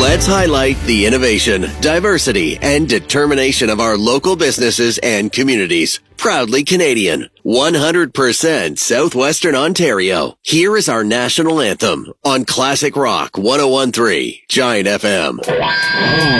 Let's highlight the innovation, diversity, and determination of our local businesses and communities. Proudly Canadian, 100% Southwestern Ontario. Here is our national anthem on Classic Rock 101.3 Giant FM.